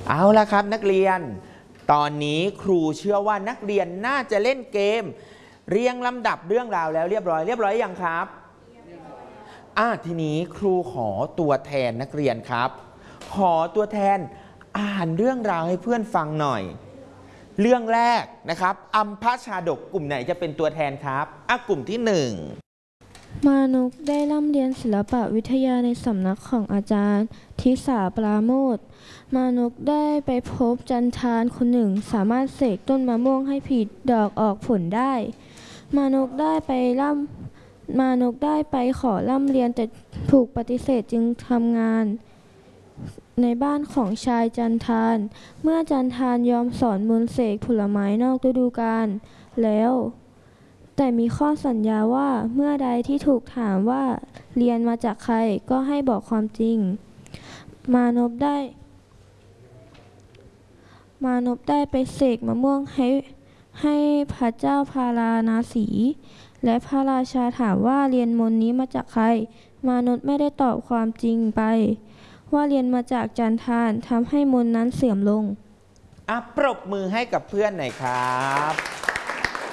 เอาละครับนักเรียนตอนนี้ครูเชื่อว่านักเรียนน่าจะเล่นเกมเรียงลำดับเรื่องราวแล้วเรียบร้อยยังครับทีนี้ครูขอตัวแทนนักเรียนครับขอตัวแทนอ่านเรื่องราวให้เพื่อนฟังหน่อยเรื่องแรกนะครับอัมพชาดกกลุ่มไหนจะเป็นตัวแทนครับกลุ่มที่มานกได้ร่ำเรียนศิลปวิทยาในสำนักของอาจารย์ทิสาปราโมทย์มานกได้ไปพบจันทานคนหนึ่งสามารถเสกต้นมะม่วงให้ผลิดอกออกผลได้มานกได้ไปขอร่ำเรียนแต่ถูกปฏิเสธจึงทำงานในบ้านของชายจันทานเมื่อจันทานยอมสอนมนต์เสกผลไม้นอกฤดูกาลแล้วแต่มีข้อสัญญาว่าเมื่อใดที่ถูกถามว่าเรียนมาจากใครก็ให้บอกความจริงมานพได้ไปเสกมะม่วงให้พระเจ้าพาราณสีและพระราชาถามว่าเรียนมนต์นี้มาจากใครมานพไม่ได้ตอบความจริงไปว่าเรียนมาจากจันทานทำให้มนต์นั้นเสื่อมลงปรบมือให้กับเพื่อนหน่อยครับ